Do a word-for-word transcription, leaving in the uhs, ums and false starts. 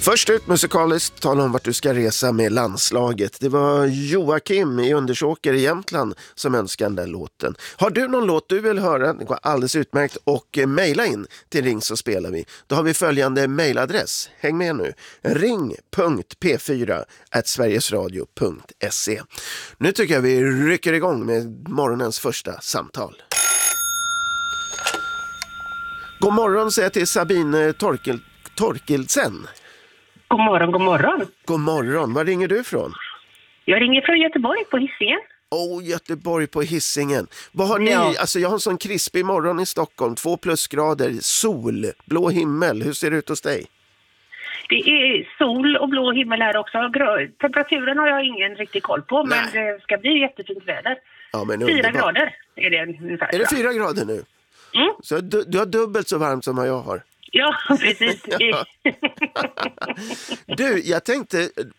Först ut musikaliskt, tala om vart du ska resa med landslaget. Det var Joakim i Undersåker i Jämtland som önskade den där låten. Har du någon låt du vill höra? Det går alldeles utmärkt. Och eh, mejla in till Ring så spelar vi. Då har vi följande mejladress. Häng med nu. ring punkt p fyra at sverigesradio punkt se. Nu tycker jag vi rycker igång med morgonens första samtal. God morgon säger jag till Sabine Torkel, Torkelsen. God morgon, god morgon. God morgon. Var ringer du ifrån? Jag ringer från Göteborg på Hisingen. Åh, oh, Göteborg på Hisingen. Vad har ni? Ja. Alltså jag har en sån krispig morgon i Stockholm. Två plusgrader, sol, blå himmel. Hur ser det ut hos dig? Det är sol och blå himmel här också. Grö- Temperaturen har jag ingen riktig koll på, Nej. men det ska bli jättefint väder. Ja, men Fyra underbart. grader är det ungefär. Är det tror jag. fyra grader nu? Mm. Så du, du har dubbelt så varmt som vad jag har. Ja, precis. Du, jag tänkte